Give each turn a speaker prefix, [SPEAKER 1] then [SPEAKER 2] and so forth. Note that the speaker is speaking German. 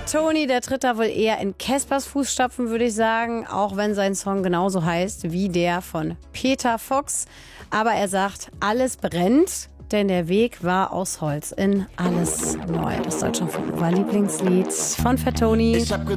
[SPEAKER 1] Tony, der tritt da wohl eher in Caspers Fußstapfen, würde ich sagen, auch wenn sein Song genauso heißt wie der von Peter Fox. Aber er sagt, alles brennt, denn der Weg war aus Holz in Alles neu. Das Deutschlandfunk war Lieblingslied von Fat Tony.